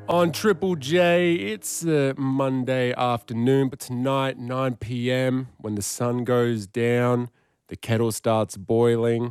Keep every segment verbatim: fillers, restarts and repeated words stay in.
On Triple J, it's a Monday afternoon, but tonight, nine p.m, when the sun goes down, the kettle starts boiling.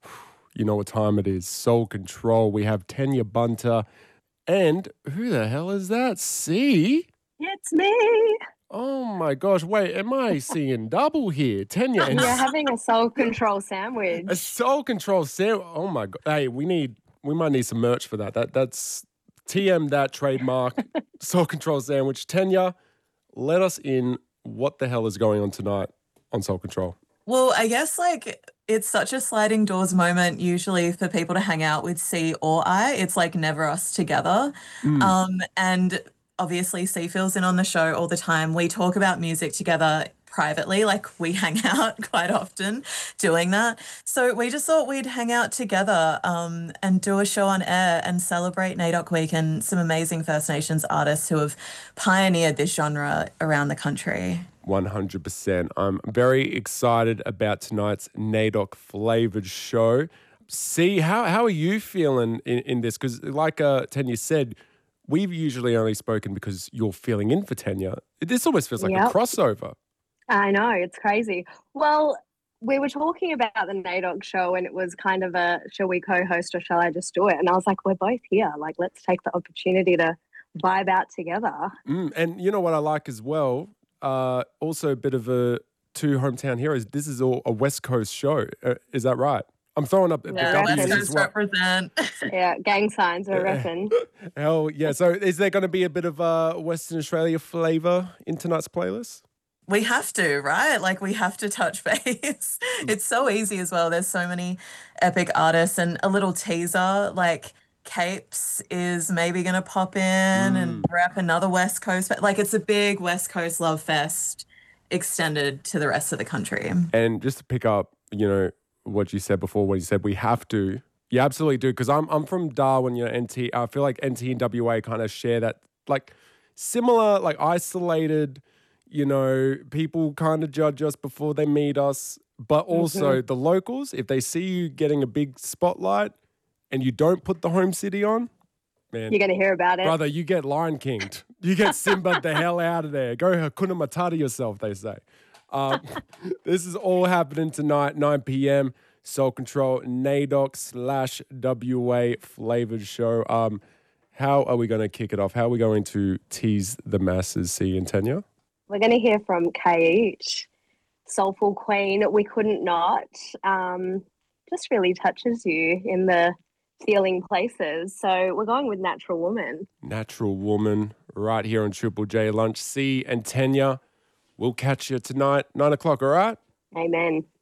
You know what time it is. Soul Control. We have Tanya Bunter. And who the hell is that? C? It's me. Oh my gosh. Wait, am I seeing double here? Tanya and You're having a Soul Control sandwich. a Soul Control sandwich. Oh my god. Hey, we need we might need some merch for that. That that's T M that trademark. Soul Control sandwich. Tanya, let us in. What the hell is going on tonight on Soul Control? Well, I guess like it's such a sliding doors moment usually for people to hang out with C or I. It's like never us together. Mm. Um, and obviously C fills in on the show all the time. We talk about music together privately, like we hang out quite often doing that. So we just thought we'd hang out together um, and do a show on air and celebrate NAIDOC Week and some amazing First Nations artists who have pioneered this genre around the country. one hundred percent. I'm very excited about tonight's NAIDOC flavoured show. See, how how are you feeling in, in this? Because like uh, Tanya said, we've usually only spoken because you're filling in for Tanya. This almost feels like Yep. a crossover. I know, it's crazy. Well, we were talking about the NAIDOC show and it was kind of a, shall we co-host or shall I just do it? And I was like, we're both here. Like, let's take the opportunity to vibe out together. Mm, and you know what I like as well? Uh, also a bit of a two hometown heroes. This is all a West Coast show. Uh, is that right? I'm throwing up the Yeah, W's West as Coast well. represent. Yeah, gang signs, we're repping. Hell yeah. So is there going to be a bit of uh, Western Australia flavour in tonight's playlist? We have to, right? Like we have to touch base. It's so easy as well. There's so many epic artists and a little teaser like Capes is maybe going to pop in and rep another West Coast. fe- Like it's a big West Coast love fest extended to the rest of the country. And just to pick up, you know, what you said before, what you said, we have to. You absolutely do. Because I'm I'm from Darwin, you know, N T. I feel like N T and W A kind of share that, like, similar, like, isolated, you know, people kind of judge us before they meet us. But also the locals, if they see you getting a big spotlight and you don't put the home city on, man, You're going to hear about it. brother, you get Lion Kinged. You get Simba the hell out of there. Go Hakuna Matata yourself, they say. Um, this is all happening tonight, nine p.m. Soul Control, NAIDOC slash W A flavoured show. Um, how are we going to kick it off? How are we going to tease the masses, C and Tanya? We're going to hear from K H, Soulful Queen. We couldn't not. Um, just really touches you in the feeling places. So we're going with Natural Woman. Natural Woman, right here on Triple J Lunch. C and Tanya, we'll catch you tonight, nine o'clock, all right? Amen.